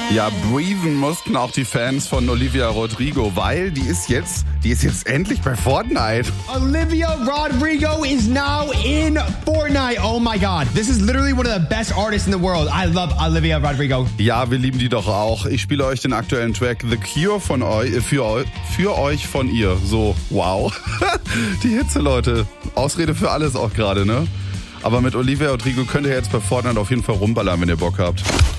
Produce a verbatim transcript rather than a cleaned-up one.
Ja, breathen mussten auch die Fans von Olivia Rodrigo, weil die ist jetzt, die ist jetzt endlich bei Fortnite. Olivia Rodrigo is now in Fortnite. Oh my God. This is literally one of the best artists in the world. I love Olivia Rodrigo. Ja, wir lieben die doch auch. Ich spiele euch den aktuellen Track The Cure von euch, äh, für, eu, für euch von ihr. So, wow. Die Hitze, Leute. Ausrede für alles auch gerade, ne? Aber mit Olivia Rodrigo könnt ihr jetzt bei Fortnite auf jeden Fall rumballern, wenn ihr Bock habt.